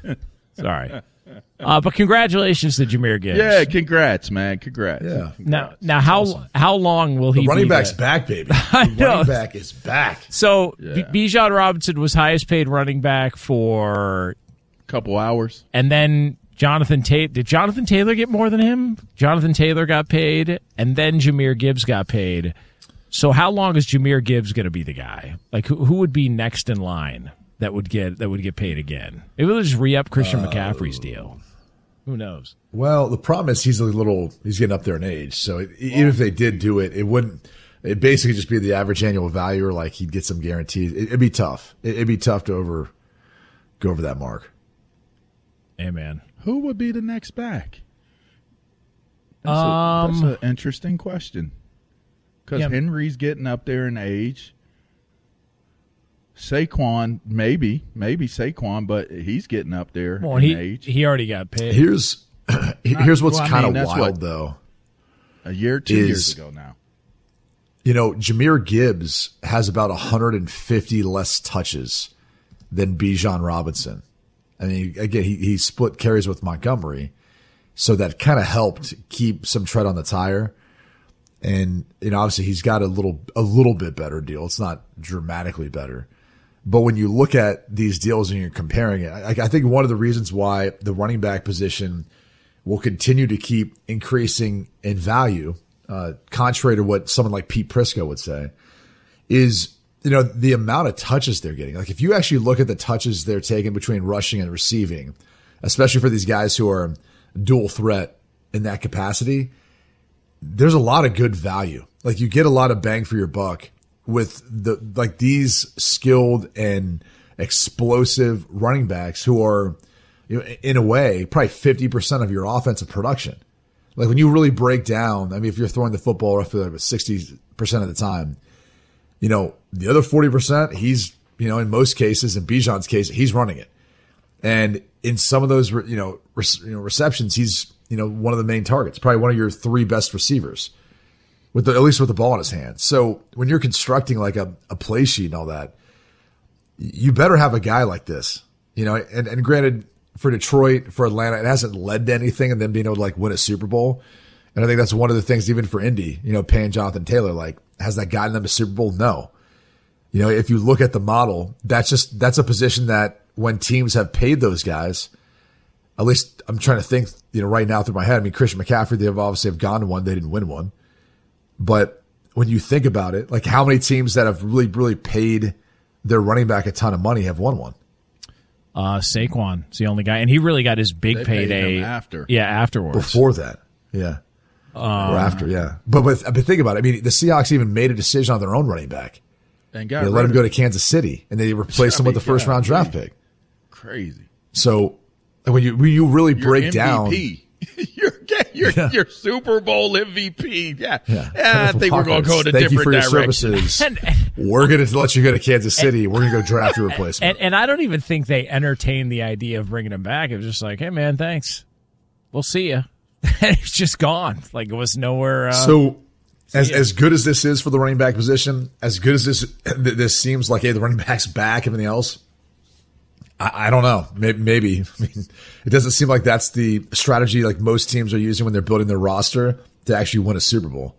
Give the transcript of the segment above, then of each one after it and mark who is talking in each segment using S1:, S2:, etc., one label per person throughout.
S1: Sorry. But congratulations to Jahmyr Gibbs.
S2: Yeah, congrats, man. Congrats.
S3: Yeah.
S2: Congrats.
S1: Now how long will he
S3: The running
S1: be
S3: back's
S1: the-
S3: back, baby.
S1: I
S3: The
S1: know.
S3: running back is back.
S1: So
S2: Yeah.
S1: Bijan Robinson was highest paid running back for,
S2: Couple hours.
S1: and then Jonathan Taylor. Did Jonathan Taylor get more than him? Jonathan Taylor got paid, and then Jahmyr Gibbs got paid. So how long is Jahmyr Gibbs going to be the guy? Like who would be next in line that would get paid again? Maybe they'll just re-up Christian McCaffrey's deal. Who knows?
S3: Well, the problem is he's getting up there in age. So even if they did do it, it'd basically just be the average annual value, or like he'd get some guarantees. It'd be tough. It'd be tough to go over that mark.
S1: Hey, man.
S2: Who would be the next back? That's an interesting question. Because
S1: Yeah.
S2: Henry's getting up there in age. Saquon, maybe Saquon, but he's getting up there
S1: Well,
S2: in age.
S1: he already got paid.
S3: Here's what's
S2: well, I
S3: kind
S2: mean,
S3: of
S2: that's
S3: wild,
S2: what-
S3: though.
S2: A year, 2 years ago now.
S3: You know, Jahmyr Gibbs has about 150 less touches than Bijan Robinson. I mean, again, he split carries with Montgomery, so that kind of helped keep some tread on the tire. And obviously he's got a little bit better deal. It's not dramatically better, but when you look at these deals and you're comparing it, I think one of the reasons why the running back position will continue to keep increasing in value, contrary to what someone like Pete Prisco would say, is the amount of touches they're getting. Like if you actually look at the touches they're taking between rushing and receiving, especially for these guys who are dual threat in that capacity, there's a lot of good value. Like you get a lot of bang for your buck with these skilled and explosive running backs who are, in a way, probably 50% of your offensive production. Like when you really break down, I mean, if you're throwing the football roughly like 60% of the time, the other 40%, he's, in most cases, in Bijan's case, he's running it. And in some of those, receptions, he's, one of the main targets, probably one of your three best receivers at least with the ball in his hand. So when you're constructing like a play sheet and all that, you better have a guy like this, and granted for Detroit, for Atlanta, it hasn't led to anything and then being able to like win a Super Bowl. And I think that's one of the things, even for Indy, paying Jonathan Taylor, like, has that gotten them a Super Bowl? No. If you look at the model, that's a position that when teams have paid those guys, at least I'm trying to think, right now through my head. I mean, Christian McCaffrey, they have obviously gone to one. They didn't win one. But when you think about it, like how many teams that have really, really paid their running back a ton of money have won one?
S1: Saquon's the only guy. And he really got his big
S2: They paid
S1: payday
S2: him after.
S1: Yeah, afterwards.
S3: Before that. Yeah. Or after, yeah. But think about it. I mean, the Seahawks even made a decision on their own running back.
S2: And
S3: They let him go to Kansas City, and they replaced him with the first-round draft pick.
S2: Crazy.
S3: So when you really break
S2: Your
S3: down,
S2: MVP. Your Super Bowl MVP. Yeah.
S3: Yeah.
S2: I think we're going to go in a
S3: Thank you
S2: different
S3: for your
S2: direction.
S3: services. We're going to let you go to Kansas City. We're going to go draft your replacement.
S1: And I don't even think they entertained the idea of bringing him back. It was just like, hey, man, thanks. We'll see you. And he's just gone. Like it was nowhere.
S3: So as good as this is for the running back position, as good as this seems like, hey, the running back's back, everything else, I don't know. Maybe. I mean, it doesn't seem like that's the strategy like most teams are using when they're building their roster to actually win a Super Bowl.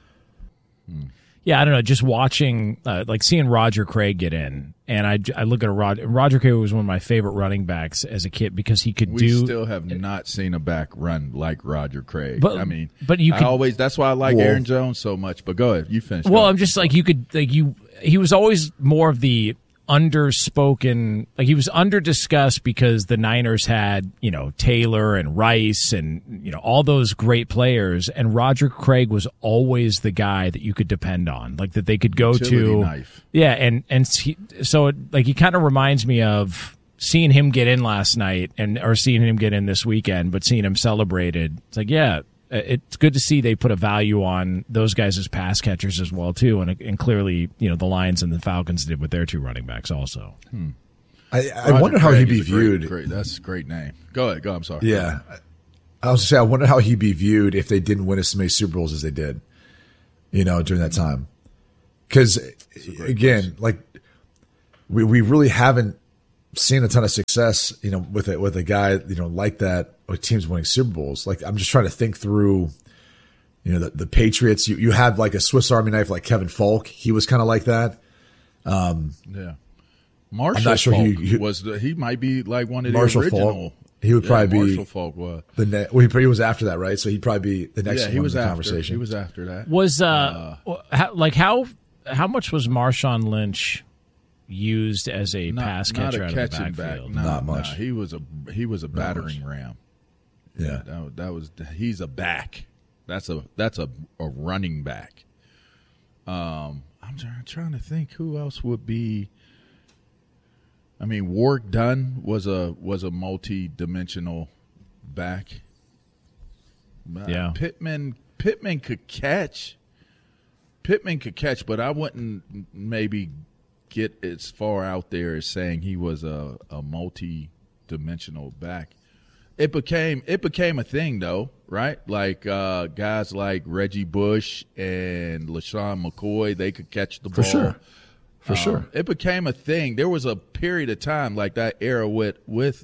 S1: Yeah, I don't know. Just watching, like seeing Roger Craig get in, and I look at Roger Craig was one of my favorite running backs as a kid because he could
S2: We still have not seen a back run like Roger Craig.
S1: But-
S2: I mean,
S1: but you could-
S2: that's why I like
S3: Well-
S2: Aaron Jones so much. But go ahead, you finish.
S1: Well,
S2: Go
S1: I'm just like he was always more of the underspoken, like he was underdiscussed because the Niners had, Taylor and Rice and, all those great players. And Roger Craig was always the guy that you could depend on, like that they could go
S2: Utility
S1: to.
S2: knife.
S1: Yeah. And so he kind of reminds me of seeing him get in last night or seeing him get in this weekend, but seeing him celebrated. It's like, yeah. It's good to see they put a value on those guys as pass catchers as well too, and clearly the Lions and the Falcons did with their two running backs also.
S3: I wonder how he'd be viewed.
S2: That's a great name. Go ahead. Go. I'm sorry.
S3: Yeah. I was say I wonder how he'd be viewed if they didn't win as many Super Bowls as they did, during that time. Because again, like we really haven't seeing a ton of success, with a guy, like that, with teams winning Super Bowls. Like, I'm just trying to think through, the Patriots. You have like a Swiss Army knife, like Kevin Falk. He was kind of like that.
S4: Yeah. Marshall
S3: I'm not sure
S4: Falk he might be like one of the
S3: Marshall
S4: original.
S3: Falk. He would probably be.
S4: Marshall Falk was.
S3: He was after that, right? So he'd probably be the next one in the conversation.
S4: He was after that.
S1: Was how much was Marshawn Lynch used as a pass catcher out of the backfield?
S3: Not much.
S4: He was a battering ram.
S3: Yeah,
S4: he's a back. That's a running back. I'm trying to think who else would be. I mean, Warrick Dunn was a multi-dimensional back.
S1: Yeah,
S4: Pittman could catch. But I wouldn't maybe get as far out there as saying he was a multi-dimensional back. It became a thing though, right? Like guys like Reggie Bush and LaShawn McCoy, they could catch the ball.
S3: For sure.
S4: It became a thing. There was a period of time like that era with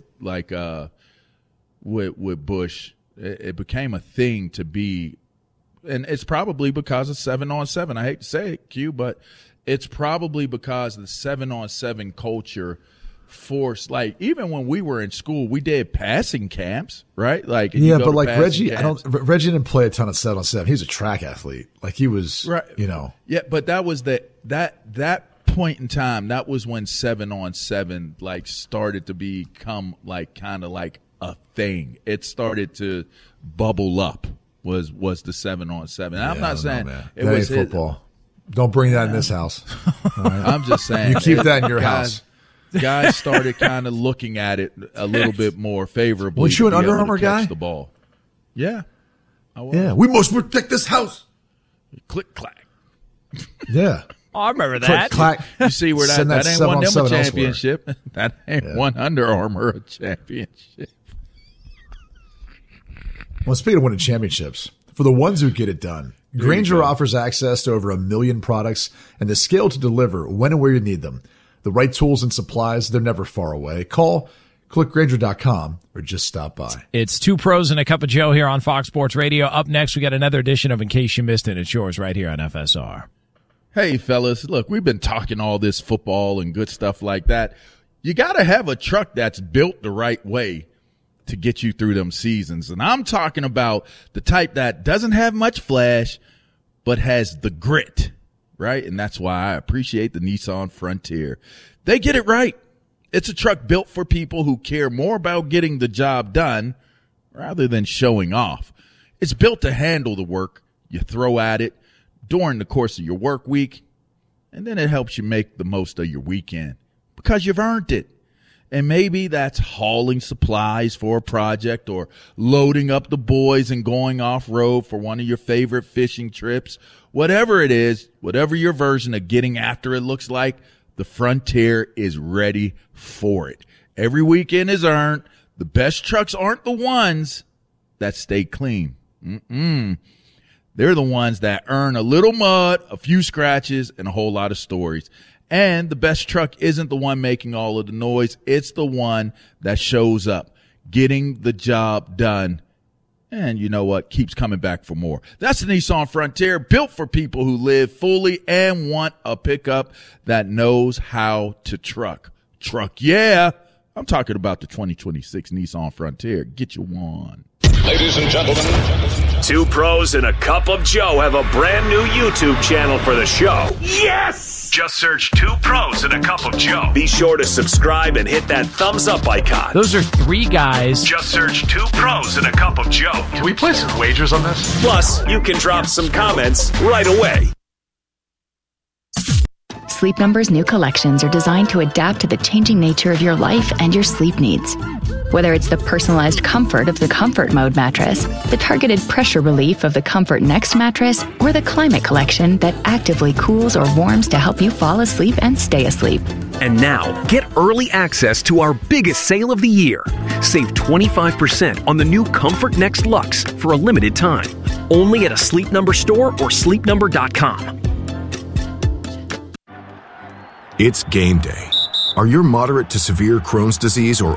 S4: Bush. It became a thing to be, and it's probably because of 7-on-7. I hate to say it, Q, but it's probably because the 7-on-7 culture forced. Like even when we were in school, we did passing camps, right? Like
S3: but like Reggie, Reggie didn't play a ton of 7-on-7. He was a track athlete. Like he was,
S4: right.
S3: Yeah,
S4: but that was that point in time. That was when 7-on-7 like started to become like kind of like a thing. It started to bubble up. Was the 7-on-7?
S3: Yeah,
S4: I'm not saying it
S3: that
S4: was
S3: ain't football. Don't bring that in this house. All right?
S4: I'm just saying
S3: you keep that in your house.
S4: Guys started kind of looking at it a little bit more favorably.
S3: Weren't you an Under Armour guy?
S4: The ball. Yeah. I was.
S3: Yeah. We must protect this house.
S4: Click clack.
S3: Yeah.
S1: Oh, I remember that.
S3: Click clack.
S4: You see where that ain't won them a championship.
S3: Elsewhere.
S4: That ain't won Under Armour a championship.
S3: Well, speaking of winning championships, for the ones who get it done, Grainger offers access to over 1 million products and the scale to deliver when and where you need them. The right tools and supplies, they're never far away. Call, click Grainger.com, or just stop by.
S1: It's Two Pros and a Cup of Joe here on Fox Sports Radio. Up next, we got another edition of In Case You Missed It. It's yours right here on FSR.
S4: Hey, fellas, look, we've been talking all this football and good stuff like that. You got to have a truck that's built the right way to get you through them seasons. And I'm talking about the type that doesn't have much flash, but has the grit, right? And that's why I appreciate the Nissan Frontier. They get it right. It's a truck built for people who care more about getting the job done rather than showing off. It's built to handle the work you throw at it during the course of your work week, and then it helps you make the most of your weekend because you've earned it. And maybe that's hauling supplies for a project or loading up the boys and going off-road for one of your favorite fishing trips. Whatever it is, whatever your version of getting after it looks like, the Frontier is ready for it. Every weekend is earned. The best trucks aren't the ones that stay clean. They're the ones that earn a little mud, a few scratches, and a whole lot of stories. And the best truck isn't the one making all of the noise. It's the one that shows up, getting the job done. And you know what? Keeps coming back for more. That's the Nissan Frontier, built for people who live fully and want a pickup that knows how to truck. Truck, yeah. I'm talking about the 2026 Nissan Frontier. Get you one.
S5: Ladies and gentlemen,
S6: Two Pros and a Cup of Joe have a brand new YouTube channel for the show. Yes! Just search Two Pros and a Cup of Joe. Be sure to subscribe and hit that thumbs up icon.
S1: Those are three guys.
S6: Just search Two Pros and a Cup of Joe.
S5: Can we play some wagers on this?
S6: Plus, you can drop some comments right away.
S7: Sleep Number's new collections are designed to adapt to the changing nature of your life and your sleep needs. Whether it's the personalized comfort of the Comfort Mode mattress, the targeted pressure relief of the Comfort Next mattress, or the Climate Collection that actively cools or warms to help you fall asleep and stay asleep.
S8: And now, get early access to our biggest sale of the year. Save 25% on the new Comfort Next Luxe for a limited time. Only at a Sleep Number store or sleepnumber.com.
S9: It's game day. Are your moderate to severe Crohn's disease or